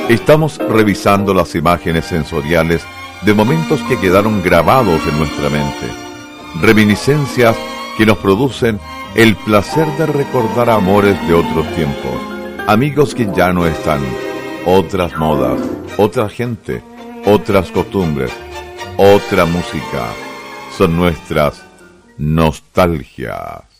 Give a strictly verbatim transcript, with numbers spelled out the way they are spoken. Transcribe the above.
Estamos revisando las imágenes sensoriales de momentos que quedaron grabados en nuestra mente, reminiscencias que nos producen el placer de recordar amores de otros tiempos, amigos que ya no están, otras modas, otra gente, otras costumbres, otra música. Son nuestras nostalgias.